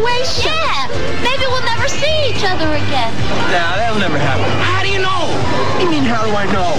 situation. Yeah, maybe we'll never see each other again. Nah, that'll never happen. How do you know? What do you mean, how do I know?